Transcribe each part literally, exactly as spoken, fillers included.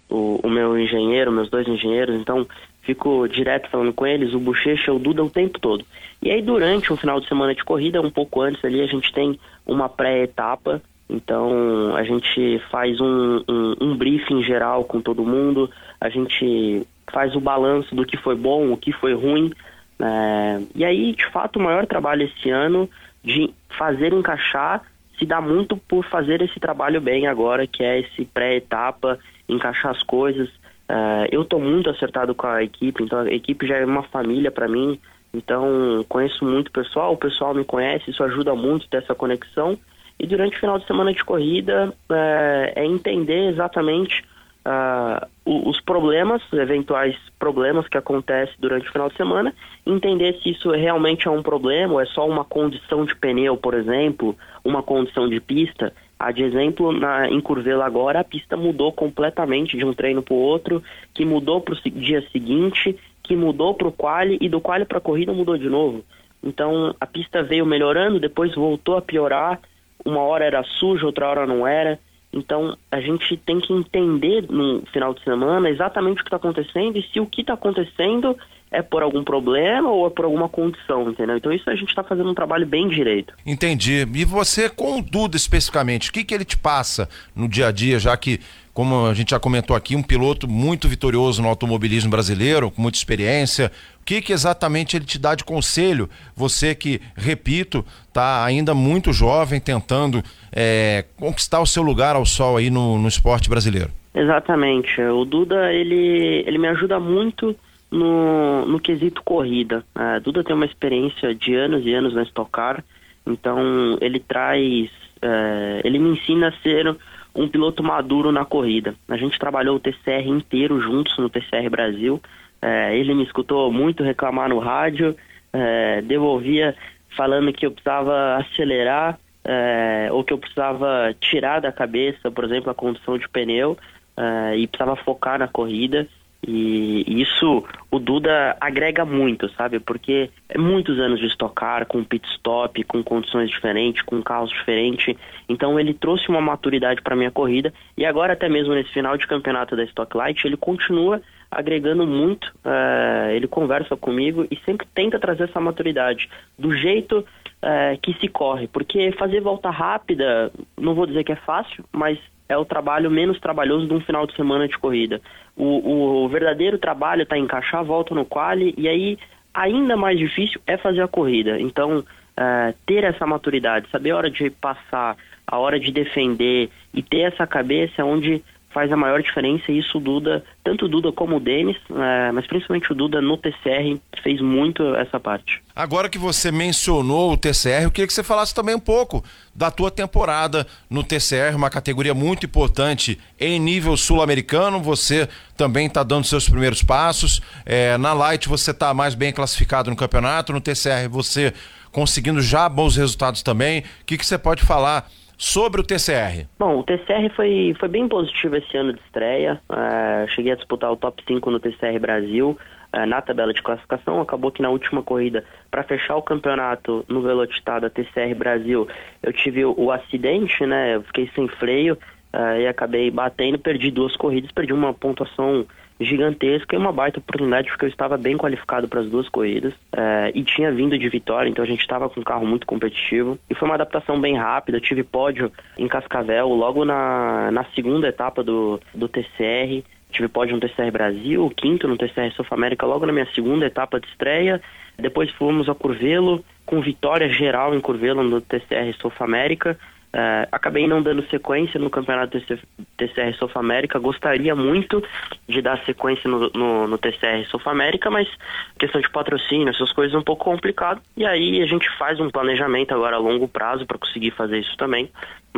o, o meu engenheiro, meus dois engenheiros, então fico direto falando com eles, o Bochecha, o Duda o tempo todo. E aí durante um final de semana de corrida, um pouco antes ali, a gente tem uma pré-etapa, então a gente faz um, um, um briefing geral com todo mundo, a gente faz o balanço do que foi bom, o que foi ruim, é, e aí de fato o maior trabalho esse ano de fazer encaixar se dá muito por fazer esse trabalho bem agora, que é esse pré-etapa, encaixar as coisas. Uh, eu estou muito acertado com a equipe, então a equipe já é uma família para mim, então conheço muito o pessoal, o pessoal me conhece, isso ajuda muito ter essa conexão. E durante o final de semana de corrida uh, é entender exatamente uh, os problemas, eventuais problemas que acontecem durante o final de semana, entender se isso realmente é um problema ou é só uma condição de pneu, por exemplo, uma condição de pista. Ah, de exemplo, na, em Curvelo agora, a pista mudou completamente de um treino para o outro, que mudou para o dia seguinte, que mudou para o quali, e do quali para a corrida mudou de novo. Então, a pista veio melhorando, depois voltou a piorar, uma hora era suja, outra hora não era. Então, a gente tem que entender no final de semana exatamente o que está acontecendo e se o que está acontecendo é por algum problema ou é por alguma condição, entendeu? Então isso a gente está fazendo um trabalho bem direito. Entendi. E você, com o Duda especificamente, o que, que ele te passa no dia a dia, já que, como a gente já comentou aqui, um piloto muito vitorioso no automobilismo brasileiro, com muita experiência, o que, que exatamente ele te dá de conselho? Você que, repito, está ainda muito jovem, tentando é, conquistar o seu lugar ao sol aí no, no esporte brasileiro. Exatamente. O Duda, ele, ele me ajuda muito No, no quesito corrida. A Duda tem uma experiência de anos e anos na Stock Car, então ele traz, é, ele me ensina a ser um piloto maduro na corrida. A gente trabalhou o T C R inteiro juntos no T C R Brasil, é, ele me escutou muito reclamar no rádio, é, devolvia falando que eu precisava acelerar, é, ou que eu precisava tirar da cabeça, por exemplo, a condição de pneu, é, e precisava focar na corrida. E isso o Duda agrega muito, sabe? Porque é muitos anos de Stock Car, com pit stop, com condições diferentes, com carros diferentes. Então ele trouxe uma maturidade para minha corrida. E agora até mesmo nesse final de campeonato da Stock Light, ele continua agregando muito. Uh, ele conversa comigo e sempre tenta trazer essa maturidade do jeito uh, que se corre. Porque fazer volta rápida, não vou dizer que é fácil, mas é o trabalho menos trabalhoso de um final de semana de corrida. O, o verdadeiro trabalho está em encaixar a volta no quali, e aí ainda mais difícil é fazer a corrida. Então, uh, ter essa maturidade, saber a hora de passar, a hora de defender e ter essa cabeça é onde faz a maior diferença. E isso o Duda, tanto o Duda como o Denis, uh, mas principalmente o Duda no T C R, fez muito essa parte. Agora que você mencionou o T C R, eu queria que você falasse também um pouco da tua temporada no T C R, uma categoria muito importante em nível sul-americano. Você também está dando seus primeiros passos. É, na Light você está mais bem classificado no campeonato, no T C R você conseguindo já bons resultados também. O que, que você pode falar sobre o T C R? Bom, o T C R foi, foi bem positivo esse ano de estreia. Uh, cheguei a disputar o top cinco no T C R Brasil, uh, na tabela de classificação. Acabou que na última corrida, para fechar o campeonato no Velocitar da T C R Brasil, eu tive o, o acidente, né? Eu fiquei sem freio uh, e acabei batendo, perdi duas corridas, perdi uma pontuação gigantesca e uma baita oportunidade, porque eu estava bem qualificado para as duas corridas, é, e tinha vindo de vitória, então a gente estava com um carro muito competitivo, e foi uma adaptação bem rápida. Eu tive pódio em Cascavel logo na, na segunda etapa do, do T C R, tive pódio no T C R Brasil, quinto no T C R South America logo na minha segunda etapa de estreia. Depois fomos a Curvelo, com vitória geral em Curvelo no T C R South America. Uh, acabei não dando sequência no campeonato T C R South America. Gostaria muito de dar sequência no, no, no T C R South America, mas questão de patrocínio, essas coisas é um pouco complicado, e aí a gente faz um planejamento agora a longo prazo para conseguir fazer isso também.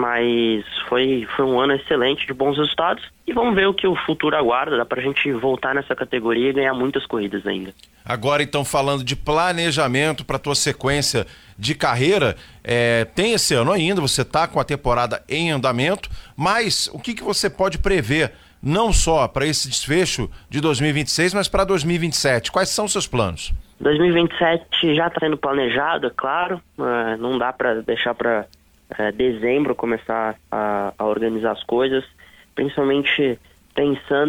Mas foi, foi um ano excelente, de bons resultados, e vamos ver o que o futuro aguarda. Dá pra gente voltar nessa categoria e ganhar muitas corridas ainda. Agora, então, falando de planejamento para tua sequência de carreira, é, tem esse ano ainda, você está com a temporada em andamento, mas o que, que você pode prever, não só para esse desfecho de dois mil e vinte e seis, mas para dois mil e vinte e sete? Quais são os seus planos? dois mil e vinte e sete já está sendo planejado, é claro, uh, não dá para deixar para uh, dezembro começar a, a organizar as coisas, principalmente pensando